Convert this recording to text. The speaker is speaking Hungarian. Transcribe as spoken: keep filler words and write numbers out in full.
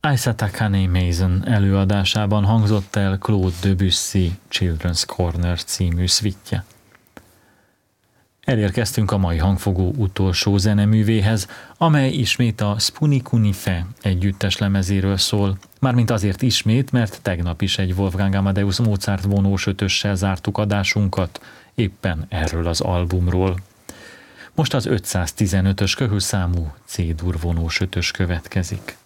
Aissa Takane Mason előadásában hangzott el Claude Debussy Children's Corner című szvittje. Elérkeztünk a mai hangfogó utolsó zeneművéhez, amely ismét a Spunikunife együttes lemezéről szól, mármint azért ismét, mert tegnap is egy Wolfgang Amadeus Mozart vonós ötössel zártuk adásunkat, éppen erről az albumról. Most az ötszáztizenötös körülszámú C-dur vonós ötös következik.